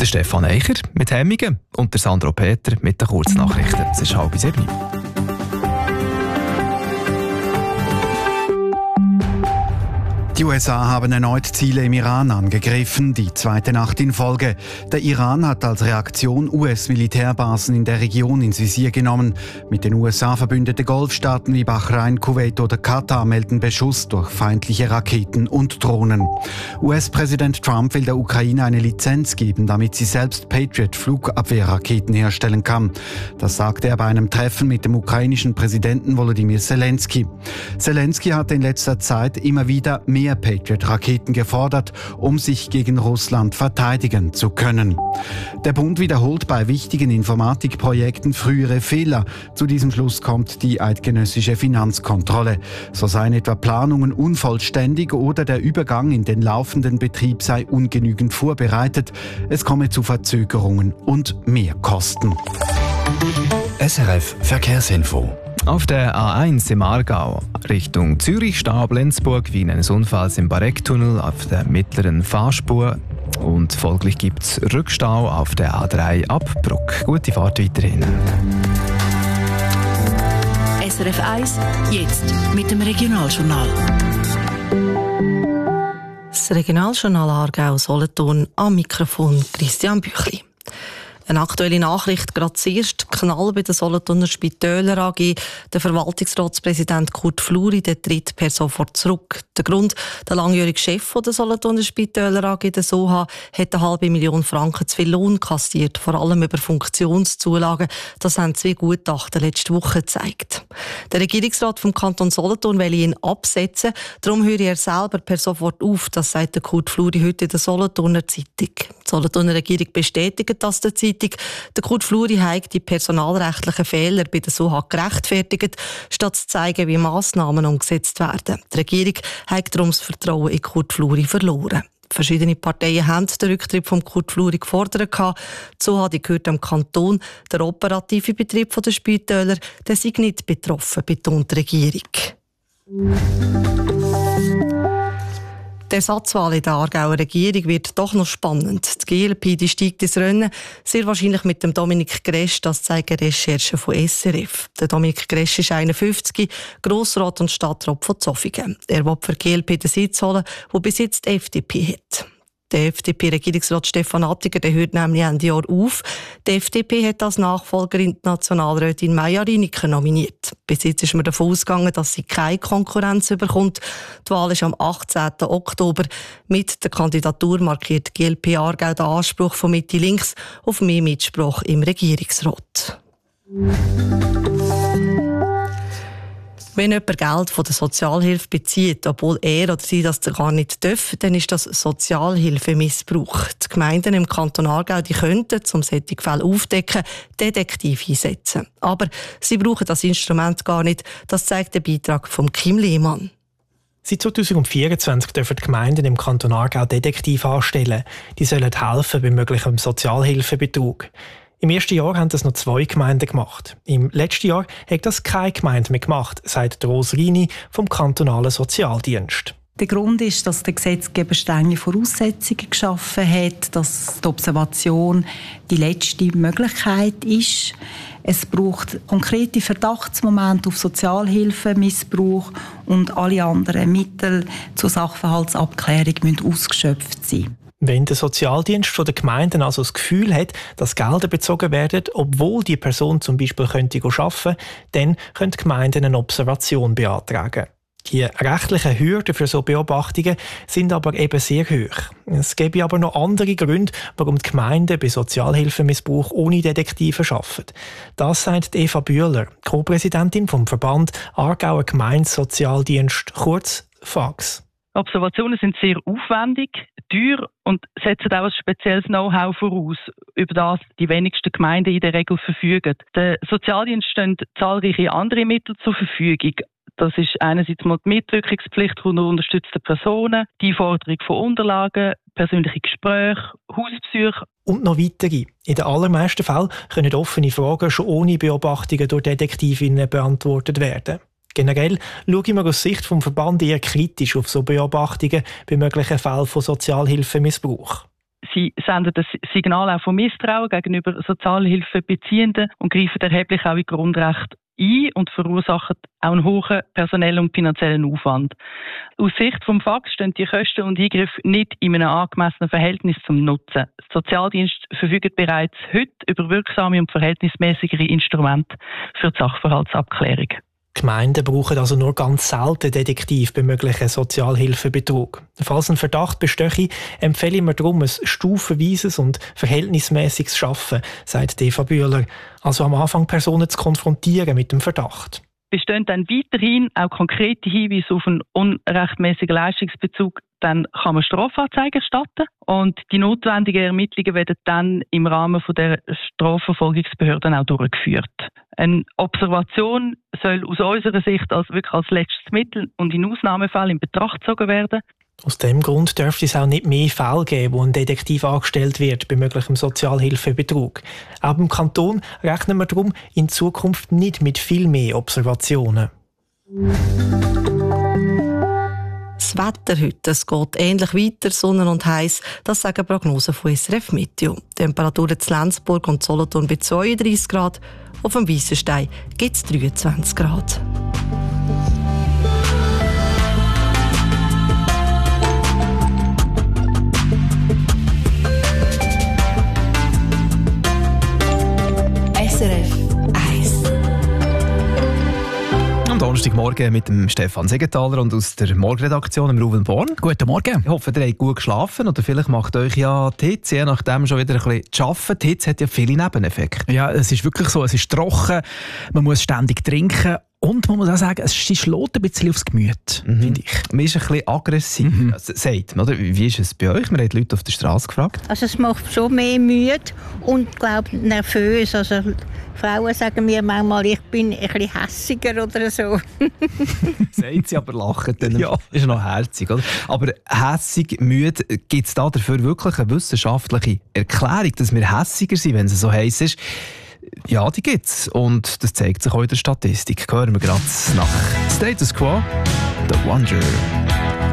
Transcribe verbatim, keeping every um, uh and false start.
Der Stefan Eicher mit Hemmingen und der Sandro Peter mit den Kurznachrichten. Es ist halb sieben. Die U S A haben erneut Ziele im Iran angegriffen, die zweite Nacht in Folge. Der Iran hat als Reaktion U S-Militärbasen in der Region ins Visier genommen. Mit den U S A verbündete Golfstaaten wie Bahrain, Kuwait oder Katar melden Beschuss durch feindliche Raketen und Drohnen. U S-Präsident Trump will der Ukraine eine Lizenz geben, damit sie selbst Patriot-Flugabwehrraketen herstellen kann. Das sagte er bei einem Treffen mit dem ukrainischen Präsidenten Volodymyr Zelensky. Zelensky hat in letzter Zeit immer wieder mehr Patriot-Raketen gefordert, um sich gegen Russland verteidigen zu können. Der Bund wiederholt bei wichtigen Informatikprojekten frühere Fehler. Zu diesem Schluss kommt die eidgenössische Finanzkontrolle. So seien etwa Planungen unvollständig oder der Übergang in den laufenden Betrieb sei ungenügend vorbereitet. Es komme zu Verzögerungen und Mehrkosten. S R F Verkehrsinfo. Auf der A eins im Aargau Richtung Zürich, Stab-Lenzburg, wegen eines Unfalls im Barecktunnel auf der mittleren Fahrspur. Und folglich gibt es Rückstau auf der A drei ab Bruck. Gute Fahrt weiterhin. S R F eins, jetzt mit dem Regionaljournal. Das Regionaljournal Aargau-Solothurn am Mikrofon Christian Büchli. Eine aktuelle Nachricht, gerade zuerst Knall bei der Solothurner Spitäler A G. Der Verwaltungsratspräsident Kurt Fluri der tritt per sofort zurück. Der Grund, der langjährige Chef der Solothurner Spitäler A G, der Soha, hat eine halbe Million Franken zu viel Lohn kassiert, vor allem über Funktionszulagen. Das haben zwei Gutachten letzte Woche gezeigt. Der Regierungsrat vom Kanton Solothurn will ihn absetzen, darum höre er selber per sofort auf, das sagt der Kurt Fluri heute in der Solothurner Zeitung. Die Solothurner Regierung bestätigt das der Zeitung. Der Kurt Fluri hat die personalrechtlichen Fehler bei der Soha gerechtfertigt, statt zu zeigen, wie Massnahmen umgesetzt werden. Die Regierung hat darum das Vertrauen in Kurt Fluri verloren. Verschiedene Parteien haben den Rücktritt von Kurt Fluri gefordert. Die Soha gehört dem Kanton. Der operative Betrieb der Spitäler der sei nicht betroffen, betont die Regierung. Die Ersatzwahl in der Aargauer Regierung wird doch noch spannend. Die G L P die steigt ins Rennen, sehr wahrscheinlich mit dem Dominik Gresch, das zeigen Recherchen von S R F. Der Dominik Gresch ist einundfünfzig, Grossrat und Stadtrat von Zofingen. Er will für die G L P den Sitz holen, wo bis jetzt die F D P hat. Der F D P-Regierungsrat Stefan Attiger der hört nämlich Ende Jahr auf. Die F D P hat als Nachfolgerin die Nationalrätin Maja Riniker nominiert. Bis jetzt ist man davon ausgegangen, dass sie keine Konkurrenz bekommt. Die Wahl ist am achtzehnten Oktober. Mit der Kandidatur markiert die G L P Aargau den Anspruch von Mitte links auf mehr Mitsprache im Regierungsrat. Wenn jemand Geld von der Sozialhilfe bezieht, obwohl er oder sie das gar nicht darf, dann ist das Sozialhilfemissbrauch. Die Gemeinden im Kanton Aargau die könnten, um solche Fälle aufzudecken, Detektiv einsetzen. Aber sie brauchen das Instrument gar nicht. Das zeigt der Beitrag von Kim Lehmann. Seit zweitausendvierundzwanzig dürfen die Gemeinden im Kanton Aargau Detektiv anstellen. Die sollen helfen bei möglichem Sozialhilfebetrug. Im ersten Jahr haben das noch zwei Gemeinden gemacht. Im letzten Jahr hat das keine Gemeinde mehr gemacht, sagt Rose Rini vom kantonalen Sozialdienst. Der Grund ist, dass der Gesetzgeber strenge Voraussetzungen geschaffen hat, dass die Observation die letzte Möglichkeit ist. Es braucht konkrete Verdachtsmomente auf Sozialhilfemissbrauch und alle anderen Mittel zur Sachverhaltsabklärung müssen ausgeschöpft sein. Wenn der Sozialdienst der Gemeinden also das Gefühl hat, dass Gelder bezogen werden, obwohl die Person zum Beispiel könnte arbeiten könnte, dann können die Gemeinden eine Observation beantragen. Die rechtlichen Hürden für so Beobachtungen sind aber eben sehr hoch. Es gäbe aber noch andere Gründe, warum die Gemeinden bei Sozialhilfemissbrauch ohne Detektive arbeiten. Das sagt Eva Bühler, Co-Präsidentin vom Verband Aargauer Gemeindesozialdienst, kurz F A G S. Observationen sind sehr aufwendig, teuer und setzen auch ein spezielles Know-how voraus, über das die wenigsten Gemeinden in der Regel verfügen. Der Sozialdienst stehen zahlreiche andere Mittel zur Verfügung. Das ist einerseits mal die Mitwirkungspflicht von unterstützten Personen, die Forderung von Unterlagen, persönliche Gespräche, Hausbesuche. Und noch weitere. In den allermeisten Fällen können offene Fragen schon ohne Beobachtungen durch Detektivinnen beantwortet werden. Generell schauen wir aus Sicht vom Verband eher kritisch auf so Beobachtungen bei möglichen Fällen von Sozialhilfemissbrauch. Sie senden das Signal auch von Misstrauen gegenüber Sozialhilfebeziehenden und greifen erheblich auch in Grundrechte ein und verursachen auch einen hohen personellen und finanziellen Aufwand. Aus Sicht vom F A G stehen die Kosten und Eingriffe nicht in einem angemessenen Verhältnis zum Nutzen. Der Sozialdienst verfügt bereits heute über wirksame und verhältnismäßigere Instrumente für die Sachverhaltsabklärung. Gemeinden brauchen also nur ganz selten Detektiv bei möglichen Sozialhilfebetrug. Falls ein Verdacht bestehe, empfehle ich mir darum ein stufenweises und verhältnismäßiges Arbeiten, sagt Eva Bühler. Also am Anfang Personen zu konfrontieren mit dem Verdacht. Bestehen dann weiterhin auch konkrete Hinweise auf einen unrechtmäßigen Leistungsbezug, dann kann man Strafanzeigen erstatten und die notwendigen Ermittlungen werden dann im Rahmen von der Strafverfolgungsbehörden auch durchgeführt. Eine Observation soll aus unserer Sicht als wirklich als letztes Mittel und in Ausnahmefällen in Betracht gezogen werden. Aus dem Grund dürfte es auch nicht mehr Fälle geben, wo ein Detektiv angestellt wird bei möglichem Sozialhilfebetrug. Auch im Kanton rechnen wir darum in Zukunft nicht mit viel mehr Observationen. Das Wetter heute, es geht ähnlich weiter, Sonne und heiß. Das sagen Prognosen von S R F Meteo. Temperaturen in Lenzburg und Solothurn bei zweiunddreißig Grad. Auf dem Weissenstein gibt es dreiundzwanzig Grad. S R F eins. Am Donnerstagmorgen mit dem Stefan Segenthaler und aus der Morgenredaktion im Ruven Born. Guten Morgen. Ich hoffe, ihr habt gut geschlafen oder vielleicht macht euch ja die Hitze, je nachdem schon wieder ein bisschen zu arbeiten. Die Hitze hat ja viele Nebeneffekte. Ja, es ist wirklich so, es ist trocken, man muss ständig trinken und man muss auch sagen, es schlägt ein bisschen aufs Gemüt, mhm. finde ich. Man ist ein bisschen aggressiv, mhm. also, sagt man, oder? Wie ist es bei euch? Man hat Leute auf der Straße gefragt. Also es macht schon mehr müde und, glaube nervös. Also Frauen sagen mir manchmal, ich bin ein bisschen hässiger oder so. Sagt sie, aber lachen dann. Ja. Ist ja noch herzig, oder? Aber hässig, müde, gibt es da dafür wirklich eine wissenschaftliche Erklärung, dass wir hässiger sind, wenn es so heiß ist? Ja, die gibt's. Und das zeigt sich auch in der Statistik. Hören wir gerade nach Status Quo, The Wonder.